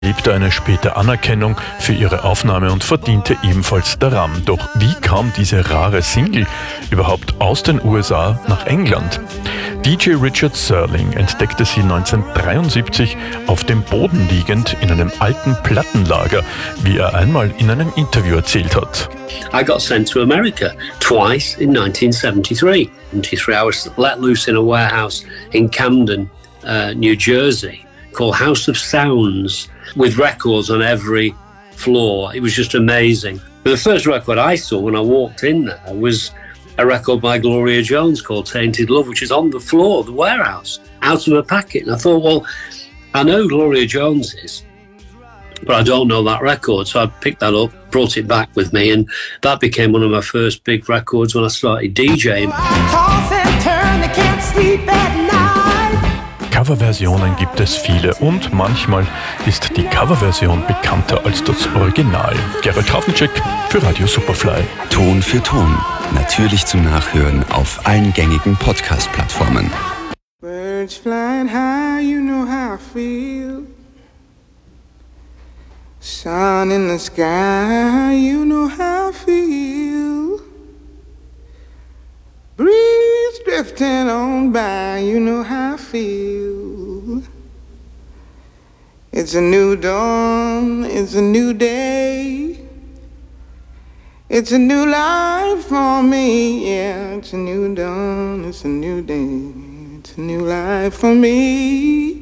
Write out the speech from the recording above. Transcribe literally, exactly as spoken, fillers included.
erlebte eine späte Anerkennung für ihre Aufnahme und verdiente ebenfalls daran. Doch wie kam diese rare Single überhaupt aus den U S A nach England? D J Richard Serling entdeckte sie neunzehnhundertdreiundsiebzig auf dem Boden liegend in einem alten Plattenlager, wie er einmal in einem Interview erzählt hat. I got sent to America twice in nineteen seventy-three. seventy-three I was let loose in a warehouse in Camden, uh, New Jersey, called House of Sounds, with records on every floor. It was just amazing. But the first record I saw when I walked in there was a record by Gloria Jones called Tainted Love, which is on the floor of the warehouse, out of a packet. And I thought, well, I know Gloria Jones is, but I don't know that record. So I picked that up, brought it back with me, and that became one of my first big records when I started DJing. Coverversionen gibt es viele und manchmal ist die Coverversion bekannter als das Original. Gerald Hafencik für Radio Superfly. Ton für Ton, natürlich zum Nachhören auf allen gängigen Podcast-Plattformen. Birds flying high, you know how I feel. Sun in the sky, you know how I feel. Breeze drifting on by, you know how I feel. It's a new dawn, it's a new day. It's a new life for me, yeah. It's a new dawn, it's a new day. It's a new life for me.